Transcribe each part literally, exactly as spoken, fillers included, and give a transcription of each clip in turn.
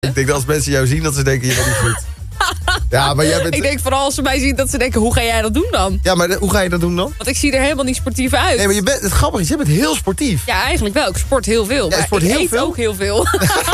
Ik denk dat als mensen jou zien, dat ze denken, je bent niet goed. Ja, maar jij bent... Ik denk vooral als ze mij zien dat ze denken, hoe ga jij dat doen dan? Ja, maar de, hoe ga je dat doen dan? Want ik zie er helemaal niet sportief uit. Nee, maar je bent, het grappige is, je bent heel sportief. Ja, eigenlijk wel. Ik sport heel veel. Ja, maar sport ik heel eet veel? ook heel veel.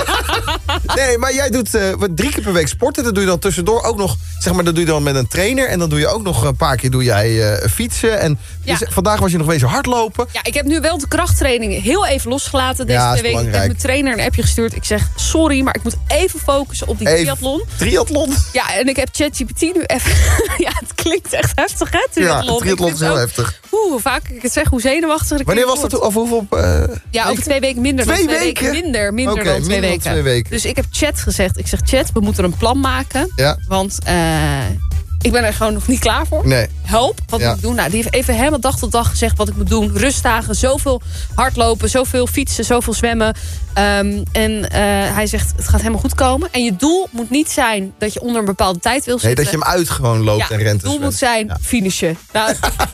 Nee, maar jij doet uh, drie keer per week sporten. Dat doe je dan tussendoor ook nog, zeg maar, dat doe je dan met een trainer. En dan doe je ook nog een paar keer doe jij uh, fietsen. En Ja. dus, vandaag was je nog wezen hardlopen. Ja, ik heb nu wel de krachttraining heel even losgelaten deze Ja, is twee weken. Ik heb belangrijk. mijn trainer een appje gestuurd. Ik zeg, sorry, maar ik moet even focussen op die Even- triathlon. Triathlon? Ja, en ik heb ChatGPT nu even... ja, het klinkt echt heftig, hè, Ja, triathlon. triathlon Ik is vind heel het ook- heftig. Oeh, hoe vaak ik het zeg, hoe zenuwachtig ik Wanneer het was dat? word. Of hoeveel? Uh, Ja, over twee weken minder Twee dan twee weken? weken. Minder, minder Oké, dan twee minder dan weken. twee weken. Dus ik heb Chat gezegd. Ik zeg, Chat, we moeten een plan maken. Ja. Want eh, ik ben er gewoon nog niet klaar voor. Nee. Help, wat Ja. moet ik doen? Nou, die heeft even helemaal dag tot dag gezegd wat ik moet doen. Rustdagen, zoveel hardlopen, zoveel fietsen, zoveel zwemmen. Um, en uh, hij zegt, het gaat helemaal goed komen. En je doel moet niet zijn dat je onder een bepaalde tijd wil Nee, zitten. dat je hem uit gewoon loopt ja, en rent. het doel moet zijn Ja. finishen. Nou,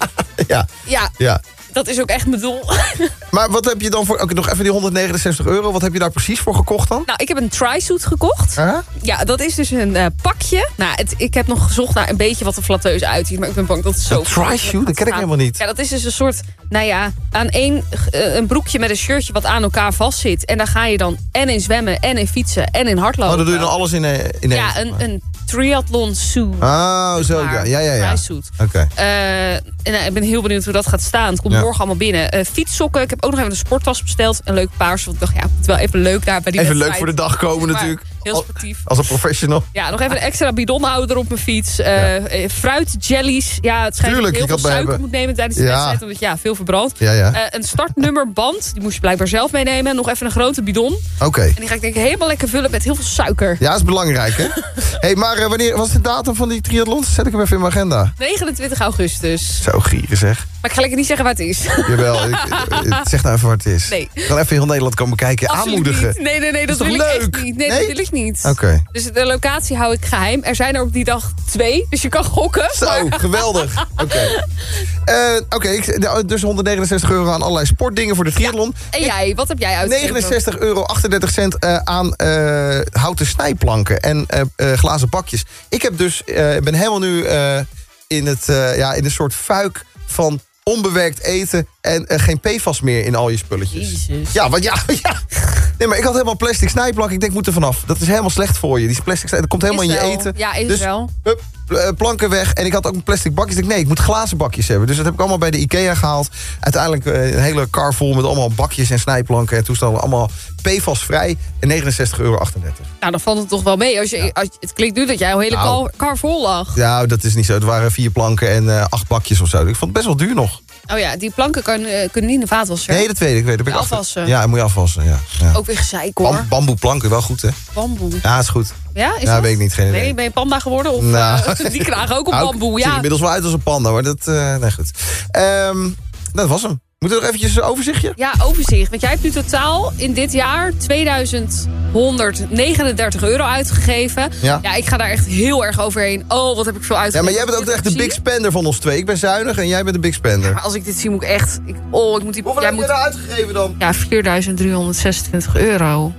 Ja, ja, ja. dat is ook echt mijn doel. Maar wat heb je dan voor... Oké, nog even die honderdnegenenzestig euro. Wat heb je daar precies voor gekocht dan? Nou, ik heb een tri-suit gekocht. Huh? Ja, dat is dus een uh, pakje. Nou, het, ik heb nog gezocht naar een beetje wat er flatteus uitziet. Maar ik ben bang dat het zo... Een tri-suit? Dat ken ik helemaal niet. Ja, dat is dus een soort, nou ja, aan één uh, een broekje met een shirtje wat aan elkaar vastzit. En daar ga je dan en in zwemmen, en in fietsen, en in hardlopen. Oh, dan doe je dan alles in een... In één. Ja, een, een triathlon suit. Oh, zo. Ja, ja, ja. ja. Tri-suit. Oké. Okay. Uh, en uh, ik ben heel benieuwd hoe dat gaat staan. Het komt Ja. morgen allemaal binnen. Uh, fietssokken. Ik heb ook nog even een sporttas besteld. Een leuk paars. Want ik dacht, ja, het is wel even leuk daar bij die Even wedstrijd. leuk voor de dag komen Maar natuurlijk. Heel sportief. Als een professional. Ja, nog even een extra bidonhouder op mijn fiets. Uh, Ja. Fruit, jellies. Ja, het schijnt Tuurlijk, dat je je heel kan veel bij suiker hebben. moet nemen tijdens de Ja. wedstrijd. Omdat je ja, veel verbrandt. Ja, ja. Uh, een startnummerband. Die moest je blijkbaar zelf meenemen. Nog even een grote bidon. Oké. Okay. En die ga ik denk ik helemaal lekker vullen met heel veel suiker. Ja, dat is belangrijk, hè? Hey, maar uh, wanneer was de datum van die triathlon? Zet ik hem even in mijn agenda. negenentwintig augustus. Zo gieren zeg. Maar ik ga lekker niet zeggen waar het is. Jawel, ik, uh, zeg nou even wat het is. Nee. We gaan even heel Nederland komen kijken. Absoluut Aanmoedigen. niet. Nee, nee, nee, dat, Dat is wil toch ik leuk? echt niet. Nee, Nee? dat wil ik niet. Oké. Okay. Dus de locatie hou ik geheim. Er zijn er op die dag twee, dus je kan gokken. Zo, maar... geweldig. Oké. Okay. Uh, Oké, okay, dus honderdnegenenzestig euro aan allerlei sportdingen voor de triathlon. Ja. En jij, wat heb jij uitgegeven? negenenzestig euro achtendertig cent uh, aan uh, houten snijplanken en uh, uh, glazen bakjes. Ik heb dus, uh, ben helemaal nu uh, in, het, uh, ja, in een soort fuik van onbewerkt eten en uh, geen P F A S meer in al je spulletjes. Jezus. Ja, want ja, ja. Nee, maar ik had helemaal plastic snijplank. Ik denk, ik moet er vanaf. Dat is helemaal slecht voor je. Die plastic snij, dat komt helemaal Is in je wel. eten. Ja, is dus, wel. Hup, planken weg. En ik had ook een plastic bakjes. Ik dacht, nee, ik moet glazen bakjes hebben. Dus dat heb ik allemaal bij de IKEA gehaald. Uiteindelijk een hele kar vol met allemaal bakjes en snijplanken en toestanden. Allemaal P F A S vrij. En negenenzestig euro achtendertig. Nou, dan valt het toch wel mee. Als je, Ja. als, het klinkt nu dat jij een hele Nou. kar, kar vol lag. Ja, dat is niet zo. Het waren vier planken en uh, acht bakjes of zo. Ik vond het best wel duur nog. Oh ja, die planken kan, uh, kunnen niet in de vaatwasser. Nee, dat weet ik. ik weet, dat ben ik Afwassen. achter. Ja, dat moet je afwassen. Ja. Ja. Ook weer gezeik hoor. Bam, bamboeplanken, wel goed hè? Bamboe. Ja, is goed. Ja, is Ja, dat? weet ik niet. Geen idee. Nee, ben je panda geworden? Of, Nou. uh, die krijgen ook op Nou, bamboe. ik zie er Ja. inmiddels wel uit als een panda, maar dat... Uh, nee, goed. Um, dat was hem. Moeten we nog eventjes een overzichtje? Ja, overzicht. Want jij hebt nu totaal in dit jaar tweeduizend honderdnegenendertig euro uitgegeven. Ja. Ja, ik ga daar echt heel erg overheen. Oh, wat heb ik veel uitgegeven. Ja, maar jij bent ook echt de big spender van ons twee. Ik ben zuinig en jij bent de big spender. Maar als ik dit zie, moet ik echt... Ik, oh, ik moet die... Hoeveel jij heb moet, je daar uitgegeven dan? ja, vierduizend driehonderdzesentwintig euro.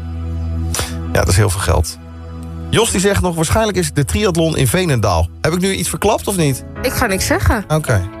Ja, dat is heel veel geld. Jos die zegt nog, waarschijnlijk is het de triathlon in Veenendaal. Heb ik nu iets verklapt of niet? Ik ga niks zeggen. Oké. Okay.